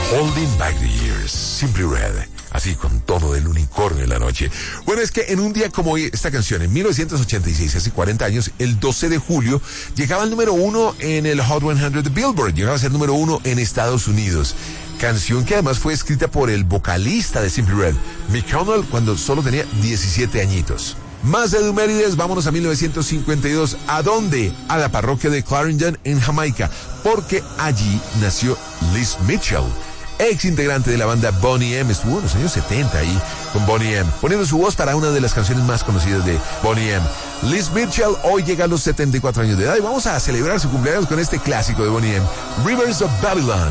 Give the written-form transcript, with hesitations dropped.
Holding Back the Years, Simply Red, así con tono del unicornio en la noche. Bueno, es que en un día como hoy, esta canción, en 1986, hace 40 años, el 12 de julio, llegaba al número 1 en el Hot 100 de Billboard, llegaba a ser número 1 en Estados Unidos. Canción que además fue escrita por el vocalista de Simply Red, Mick Hucknall, cuando solo tenía 17 añitos. Más de Dumérides, vámonos a 1952. ¿A dónde? A la parroquia de Clarendon, en Jamaica, porque allí nació Liz Mitchell, ex integrante de la banda Boney M. Estuvo en los años 70 ahí con Boney M, poniendo su voz para una de las canciones más conocidas de Boney M. Liz Mitchell hoy llega a los 74 años de edad y vamos a celebrar su cumpleaños con este clásico de Boney M, Rivers of Babylon.